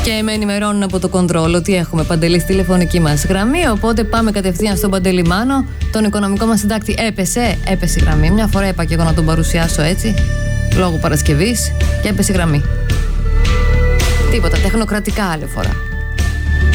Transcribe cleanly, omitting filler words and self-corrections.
Και με ενημερώνουν από το κοντρόλ ότι έχουμε Παντελή στη τηλεφωνική μας γραμμή. Οπότε πάμε κατευθείαν στον Παντελή Μάνο. Τον οικονομικό μας συντάκτη έπεσε η γραμμή. Μια φορά είπα και εγώ να τον παρουσιάσω έτσι, λόγω Παρασκευής, και έπεσε η γραμμή. Τίποτα, τεχνοκρατικά άλλη φορά.